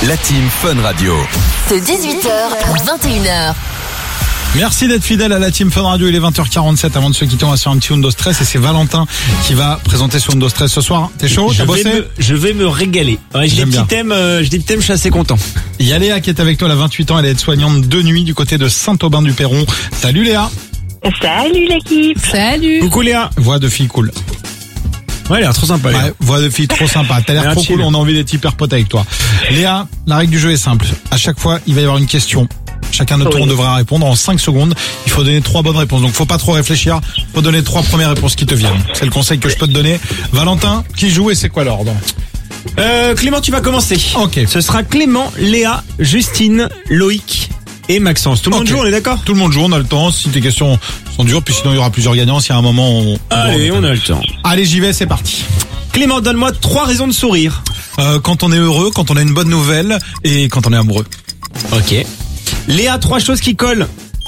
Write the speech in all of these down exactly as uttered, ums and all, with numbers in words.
la team Fun Radio. De dix-huit heures à vingt et une heures. Merci d'être fidèle à la team Fun Radio. Il est vingt heures quarante-sept. Avant de se quitter, on va se faire un petit Undo Stress et c'est Valentin qui va présenter son Undo Stress ce soir. T'es chaud? T'as je bossé? vais me, Je vais me régaler. Ouais, j'ai, des petits thèmes, euh, j'ai des petits thèmes, je suis assez content. Il y a Léa qui est avec toi, elle a vingt-huit ans. Elle est aide-soignante de nuit du côté de Saint-Aubin-du-Perron. Salut Léa. Salut l'équipe. Salut. Coucou Léa. Voix de fille cool. Ouais, elle a l'air trop sympa. Ouais, voix de fille trop sympa. T'as l'air Elle a trop chill. cool. On a envie d'être hyper pote avec toi. Léa, la règle du jeu est simple. À chaque fois, il va y avoir une question. Chacun de notre tour Oui. devra répondre en cinq secondes. Il faut donner trois bonnes réponses. Donc, faut pas trop réfléchir. Faut donner trois premières réponses qui te viennent. C'est le conseil que je peux te donner. Valentin, qui joue et c'est quoi l'ordre? Euh, Clément, tu vas commencer. Ok. Ce sera Clément, Léa, Justine, Loïc et Maxence. Tout le monde Ok. joue, on est d'accord? Tout le monde joue, on a le temps. Si tes questions sont dures, puis sinon il y aura plusieurs gagnants. Si à un moment on... Allez, on a le temps. Allez, j'y vais, c'est parti. Clément, donne-moi trois raisons de sourire. Euh, quand on est heureux, quand on a une bonne nouvelle et quand on est amoureux. Ok. Léa, trois choses qui collent.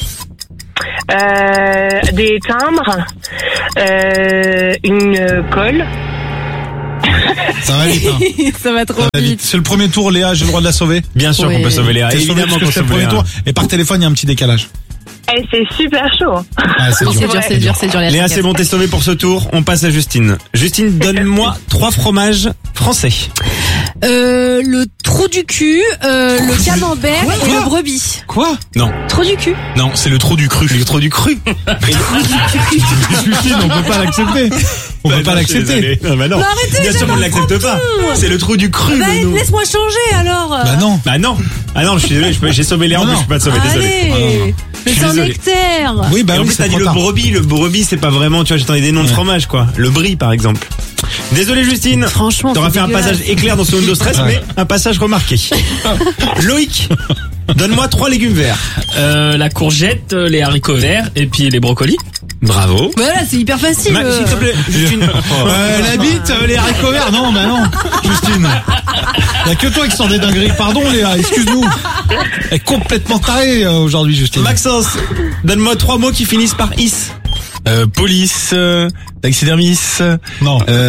Euh, des timbres, euh, une colle. Ça va vite, hein. Ça va trop Ça va vite. vite. C'est le premier tour, Léa, j'ai le droit de la sauver. Bien sûr Oui. qu'on peut sauver Léa. T'es sauvé Évidemment parce que qu'on c'est le sauve premier Léa. tour. Et par téléphone, il y a un petit décalage. Eh, c'est super chaud. Ah, c'est C'est dur. dur, c'est dur, c'est dur. Léa, c'est bon, t'es sauvé pour ce tour. On passe à Justine. Justine, donne-moi trois fromages français. Euh, le trou du cul, euh, le camembert et le brebis. Quoi? Non. Trou du cul. Non, c'est le trou du cru. Le trou du cru. Justine, on peut pas l'accepter. On peut pas l'accepter. Non, bah non. Mais arrêtez, Bien sûr j'avais qu'on ne un l'accepte pas. C'est le trou du cru. Bah, Benoît. laisse-moi changer alors. Bah non. Bah non. Ah non, je suis désolé, je peux- j'ai sauvé Léa, en Non, plus non. je peux pas te sauver, désolé. Allez. Je suis C'est un désolé. nectaire. Oui, bah Et en oui, plus, c'est t'as dit trop le tard. brebis. Le brebis, c'est pas vraiment, tu vois, j'attendais des noms de Ouais. fromage, quoi. Le brie, par exemple. Désolé, Justine. Franchement, T'auras c'est fait un dégueulasse. passage éclair dans ce Undo Stress, Ouais. mais un passage remarqué. Loïc, donne-moi trois légumes verts. Euh, la courgette, euh, les haricots verts et puis les brocolis. Bravo. Bah là, c'est hyper facile. Max, s'il te plaît, Justine. Euh, la bite, euh, les haricots verts. Non, bah non. Justine. Il y a que toi qui sors des dingueries. Pardon, Léa, excuse-nous. Elle est complètement tarée euh, aujourd'hui, Justine. Maxence, donne-moi trois mots qui finissent par is. Euh, police, euh, taxidermiste, Non. euh,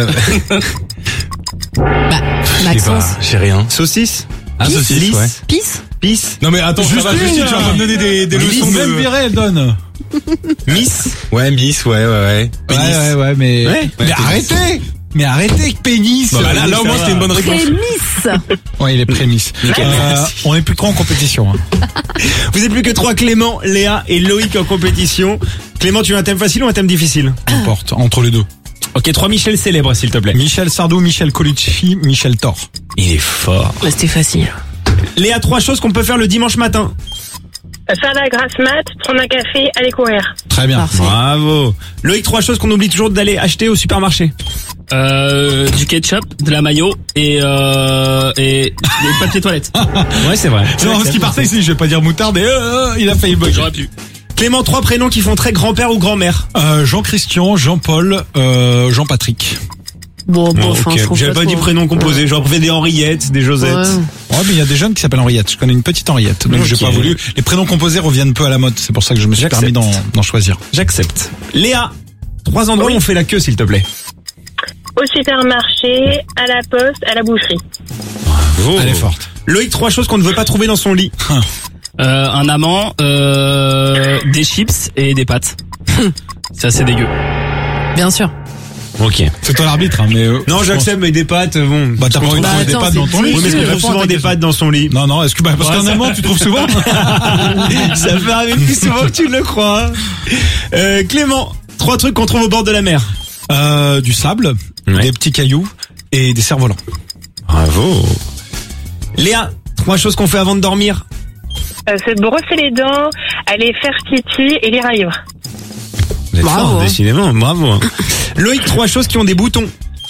Bah, je sais Maxence. pas, j'ai rien. Saucisse. Ah, Pisse, saucisse, lisse. ouais. Pisse. Pisse. Non mais attends, ça va, Justine, tu vas pas me donner des, des leçons Même de... virée, elle donne. Miss. Ouais, Miss, ouais, ouais, ouais. Ouais, ouais, ouais, mais... Ouais. mais Ouais, arrêtez. Mais arrêtez, pénis. Bah, là, là, au ça moins va. c'était une bonne réponse. Prémisse. Ouais, il est prémisse. Euh, on est plus grand en compétition. Hein. Vous êtes plus que trois, Clément, Léa et Loïc en compétition. Clément, tu veux un thème facile ou un thème difficile? N'importe, entre les deux. Ok, trois Michel célèbres, s'il te plaît. Michel Sardou, Michel Colucci, Michel Thor. Il est fort. Ouais, c'était facile. Léa, trois choses qu'on peut faire le dimanche matin. Faire la grasse mat, prendre un café, aller courir. Très bien. Parfait. Bravo. Loïc, trois choses qu'on oublie toujours d'aller acheter au supermarché. Euh, du ketchup, de la mayo et euh, et des papiers toilettes. Ouais, c'est vrai. C'est parce qu'il partait ici, je vais pas dire moutarde et euh, euh, il a failli bugger. J'aurais pu. Clément, trois prénoms qui font très grand-père ou grand-mère. Euh, Jean-Christian, Jean-Paul, euh, Jean-Patrick. Bon, bon, Bon, enfin, ok. je trouve J'avais pas dit trop. prénom composé. J'aurais fait des Henriettes, des Josettes. Ouais. Ouais, mais il y a des jeunes qui s'appellent Henriette. Je connais une petite Henriette, donc Ok. j'ai pas voulu. Les prénoms composés reviennent peu à la mode. C'est pour ça que je me suis J'accepte. permis d'en, d'en choisir. J'accepte. Léa, trois endroits où on fait la queue, s'il te plaît. Au supermarché, à la poste, à la boucherie. Bravo. Elle est forte. Loïc, trois choses qu'on ne veut pas trouver dans son lit. Euh, un amant, euh, des chips et des pâtes. C'est assez dégueu. Bien sûr. Ok. C'est toi l'arbitre, hein, mais. euh, Non, je j'accepte, mais des pâtes, bon. pense- Bah, t'as pas envie de Bah, trouver des attends, pâtes dans c'est ton lit. Oui, mais est-ce que sûr. tu trouves souvent des pâtes dans son lit? Non, non, est-ce que, bah, parce Ouais, qu'un ça- amant, tu trouves souvent? Ça peut arriver plus souvent que tu ne le crois. Euh, Clément, trois trucs qu'on trouve au bord de la mer. euh, du sable, Ouais. des petits cailloux et des cerfs-volants. Bravo. Léa, trois choses qu'on fait avant de dormir. Euh, c'est de brosser les dents, aller faire pipi et lire un livre. Vous êtes Bravo, fort, hein. décidément, bravo. hein. Loïc, trois choses qui ont des boutons.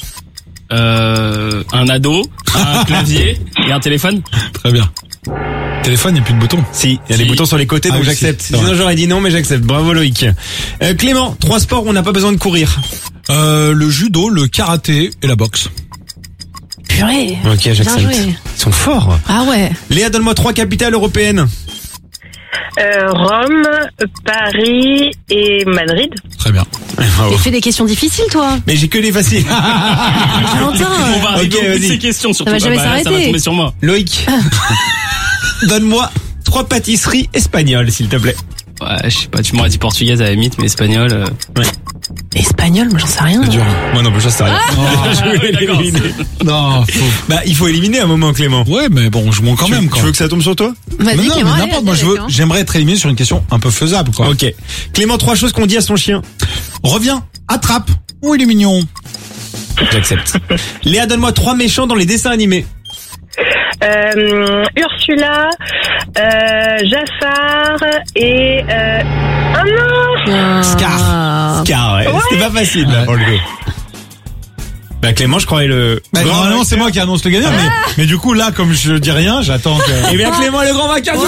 Euh, un ado, un clavier et un téléphone. Très bien. Téléphone, il n'y a plus de boutons. Si, il y a Si. des boutons sur les côtés, Ah donc oui, j'accepte. si, c'est Sinon vrai. j'aurais dit non, mais j'accepte. Bravo Loïc. Euh, Clément, trois sports où on n'a pas besoin de courir. Euh, le judo, le karaté et la boxe. Purée. Ok, Bien j'accepte. joué. Ils sont forts. Ah ouais. Léa, donne-moi trois capitales européennes. Euh, Rome, Paris et Madrid. Très bien. Bravo. Tu fais des questions difficiles, toi. Mais j'ai que les faciles. Valentin. On va arriver Ok, au bout de vas-y. ces questions surtout. Ça va jamais Ah bah là, ça va s'arrêter. tomber sur moi. Loïc, donne-moi trois pâtisseries espagnoles, s'il te plaît. Ouais, je sais pas, tu m'aurais dit portugaise à la limite, mais espagnol. Euh... Espagnol, moi j'en sais rien. C'est dur. Moi non, mais ça, c'est rien. Je voulais ouais, d'accord, l'éliminer. Non, faut... Bah, il faut éliminer un moment, Clément. Ouais, mais bon, je monte quand tu, même. tu Quand veux que ça tombe sur toi? Mais Vas-y, non, Clément, mais allez, n'importe. Moi, allez, je veux, Clément. j'aimerais être éliminé sur une question un peu faisable, quoi. Ok. Clément, trois choses qu'on dit à son chien. Reviens, attrape. Oh, il est mignon. J'accepte. Léa, donne-moi trois méchants dans les dessins animés. Euh, Ursula, euh, Jafar et... Euh... Oh non Ah. Scar. Scar, ouais. C'était pas facile, là, pour le coup. Bah, Clément, je croyais le... Bah, grand normalement, c'est vainqueur. moi qui annonce le gagnant, mais, mais du coup, là, comme je dis rien, j'attends que... Eh bien, Clément est le grand vainqueur du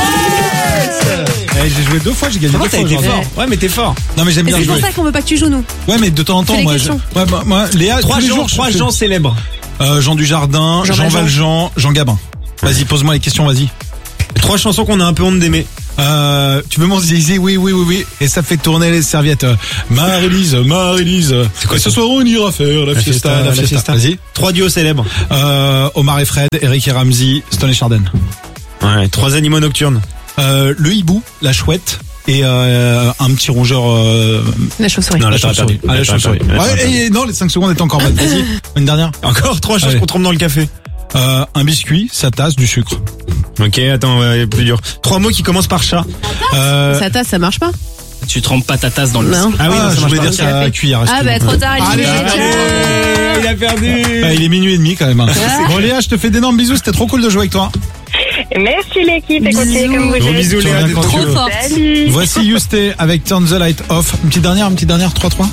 Eh, j'ai joué deux fois, j'ai gagné Comment deux t'as fois été aujourd'hui. fort? Ouais, mais t'es fort. Non, mais j'aime Et bien c'est pour jouer. ça qu'on veut pas que tu joues, nous. Ouais, mais de temps en temps, Fais les moi, je... questions. ouais, bah, moi, Léa, Trois tous les gens, jours, je trois fais- gens célèbres. Euh, Jean Dujardin, Jean Jean, Valjean. Valjean, Jean Gabin. Vas-y, pose-moi les questions, vas-y. Trois chansons qu'on a un peu honte d'aimer. Euh, tu veux mon zizi? Oui, oui, oui, oui. Et ça fait tourner les serviettes. Marie-Lise, Marie-Lise. quoi Et ce ça soir, on ira faire la, fiesta, la fiesta. Vas-y. Trois duos célèbres. Euh, Omar et Fred, Eric et Ramsey, Stone et Charden. Ouais. Trois animaux nocturnes. Euh, le hibou, la chouette et euh, un petit rongeur. Euh, La chauve-souris. Non, là, la t'aurais chauve-souris. perdu. Ah, la Là, t'aurais chauve-souris. perdu. Là, t'aurais Ouais, perdu. et non, les cinq secondes étaient encore bonnes. Vas-y, une dernière. Encore trois choses Allez. qu'on trempe dans le café. Euh, un biscuit, sa tasse, du sucre. Ok, attends, ouais, plus dur. Trois mots qui commencent par chat. Euh, Sa tasse, ça marche pas. Tu trempes pas ta tasse dans le Non. Ah oui, non, ça je marche voulais pas. dire sa cuillère. Ah bah excuse-moi. trop tard, Allez, éliminé. allez, Ciao. Il a perdu. Ah, il est minuit et demi quand même. hein. Bon Léa, je te fais d'énormes bisous, c'était trop cool de jouer avec toi. Merci l'équipe et continuez comme vous Gros êtes. bisous, Tu Léa. reviens t'es quand trop tu Trop veux. fort. Salut. Voici Yusté avec Turn the Light Off. Une petite dernière, une petite dernière, trois trois.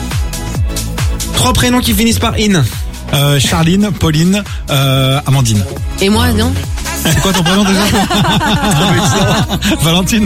Trois prénoms qui finissent par in. Euh, Charline, Pauline, euh, Amandine. Et moi, non. C'est quoi ton prénom déjà? Valentine.